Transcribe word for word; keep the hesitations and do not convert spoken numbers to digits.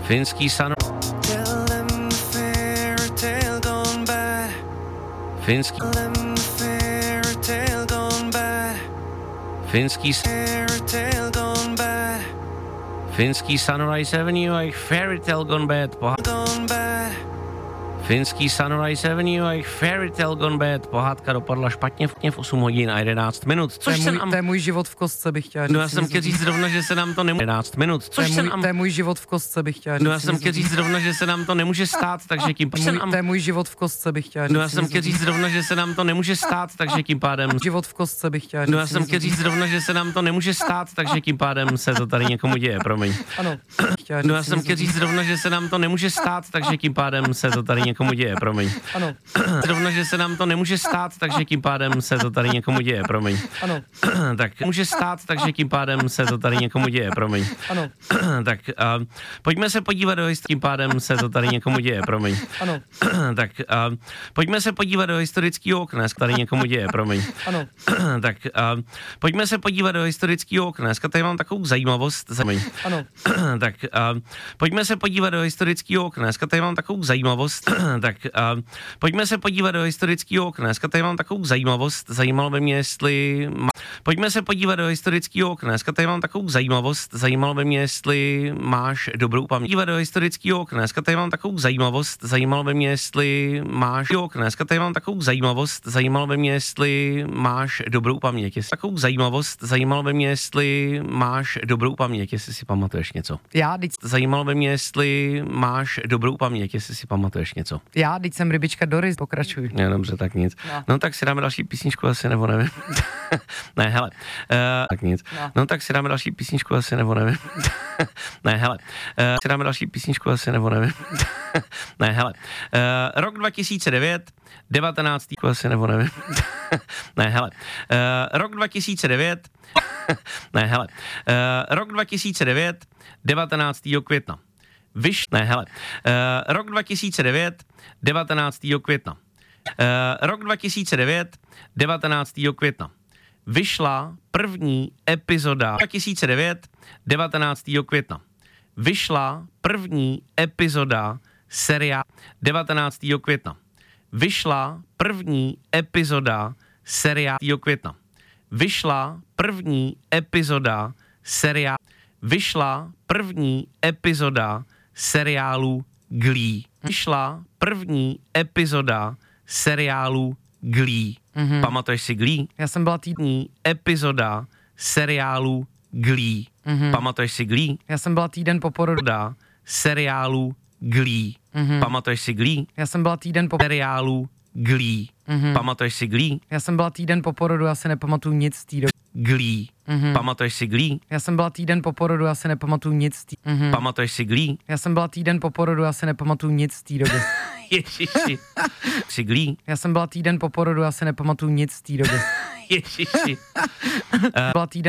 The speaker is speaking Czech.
Finský san... Finský... Finský... Finský Sunrise Avenue a jejich Fairy Tale Gone Bad. Finský Sunrise Avenue a jejich Fairy Tale Gone Bad. Pohádka dopadla špatně v osm hodin a jedenáct minut. Což to, je můj, se nám... to je můj život v kostce, bych chtěla říct. No já jsem chtěl říct zrovna, že se nám to nemůže... jedenáct minut. Což to, je se můj, nám... to je můj život v kostce, bych chtěla říct. No já jsem chtěl říct zrovna, že se nám to nemůže stát, takže tím pádem... Můj, to je můj život v kostce, bych chtěla říct. No já jsem chtěl říct zrovna, že se nám to nemůže stát, takže tím pádem... Život v kostce, bych chtěla říct. No já jsem chtěl říct zrovna, že se nám to nemůže stát, takže tím pádem se to tady někomu děje, promiň. Ano. No já jsem chtěl říct zrovna, že se nám to nemůže stát, takže tím pádem se to tady někomu děje, promiň. Ano. Zrovna, že se nám to nemůže stát, takže tím pádem se to tady někomu děje, promiň. Ano. Tak může stát, takže tím pádem se to tady někomu děje, promiň. Ano. Tak uh, pojďme se podívat do historie, tím pádem se to tady někomu děje, promiň. Ano. Tak uh, pojďme se podívat do historického okna, tady někomu děje, promiň. Ano. Tak uh, pojďme se podívat do historického okna, dneska tady mám takovou zajímavost, promiň. Ano. Tak uh, pojďme se podívat do historického okna, dneska tady mám takovou zajímavost, tak uh, pojďme se podívat do historického okna. Dneska tady mám takovou zajímavost. Zajímalo by mě, jestli... Má... Pojďme se podívat do historického okna. Dneska tady mám takovou zajímavost. Zajímalo by mě, jestli máš dobrou paměť. Podívat do historického okna. Dneska tady mám takovou zajímavost. Zajímalo by mě, jestli máš okna. Dneska tady mám takovou zajímavost. Zajímalo by mě, jestli máš dobrou paměť. Jestli takovou zajímavost. Zajímalo by mě, jestli máš dobrou paměť. Jestli si pamatuješ něco. Já, teď... Zajímalo by mě, jestli máš dobrou paměť. Jestli si pamatuješ něco. Já, teď jsem rybička Doris, pokračuj. Ne, dobře, tak nic. No, no tak si dáme další písničku asi, nebo nevím. Ne, hele. Uh, tak nic. No. no tak si dáme další písničku asi, nebo nevím. Ne, hele. Uh, si dáme další písničku asi, nebo nevím. Ne, hele. Uh, rok dva tisíce devět, devatenáctý asi, nebo nevím. Ne, hele. Uh, rok dva tisíce devět, ne, hele. Uh, rok dva tisíce devět, devatenáctého května. Vyš, ne, hele. Uh, rok dva tisíce devět, devatenáctého května. Uh, rok dva tisíce devět, devatenáctého května. Vyšla první epizoda dva tisíce devět, devatenáctého května. Vyšla první epizoda seriálu devatenáctého května. Vyšla první epizoda seriálu května. Vyšla první epizoda seriálu. Vyšla první epizoda seriálu Glee. Vyšla první epizoda seriálu Glee. Mm-hmm. Pamatuješ si Glee? Já jsem byla týdní epizoda seriálu Glee. Mm-hmm. Pamatuješ si Glee? Já jsem byla týden po porodu seriálu Glee. Mm-hmm. Pamatuješ si Glee? Já jsem byla týden po seriálu Glee. Mm-hmm. Pamatuješ si Glee? Já jsem byla týden po porodu, já si nepamatuju nic z té doby. Glee. Mm-hmm. Pamatuješ si Glee? Já jsem byla týden po porodu, já si nepamatuju nic z té mm-hmm. Pamatuješ si Glee? Já jsem byla týden po porodu, já si nepamatuju nic z té doby. Ježiši. Si Glee? Já jsem byla týden po porodu, já si nepamatuju nic z té doby. Ježiši. Byla týden